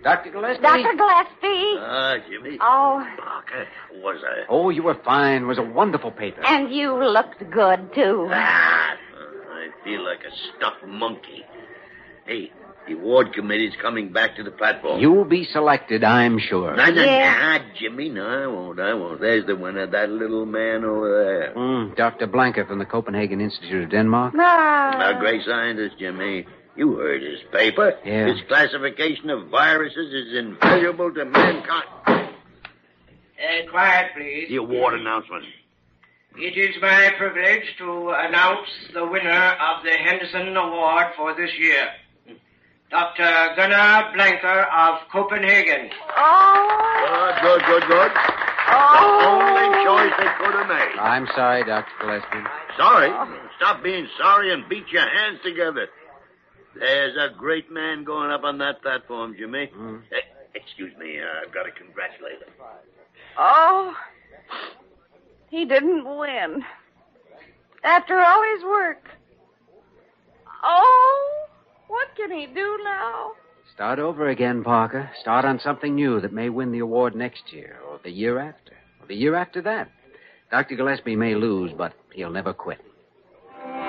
Dr. Gillespie? Dr. Gillespie. Jimmy. Oh. Parker, how was I? Oh, you were fine. It was a wonderful paper. And you looked good, too. I feel like a stuffed monkey. Hey, the award committee's coming back to the platform. You'll be selected, I'm sure. Nah, Jimmy. No, I won't. There's the winner, that little man over there. Dr. Blanca from the Copenhagen Institute of Denmark. A great scientist, Jimmy. You heard his paper. Yeah. His classification of viruses is invaluable to mankind. Quiet, please. The award announcement. It is my privilege to announce the winner of the Henderson Award for this year. Dr. Gunnar Blanker of Copenhagen. Oh. Good. Oh. The only choice they could have made. I'm sorry, Dr. Gillespie. Sorry? Stop being sorry and beat your hands together. There's a great man going up on that platform, Jimmy. Excuse me, I've got to congratulate him. Oh. He didn't win. After all his work. Oh. What can he do now? Start over again, Parker. Start on something new that may win the award next year, or the year after, or the year after that. Dr. Gillespie may lose, but he'll never quit.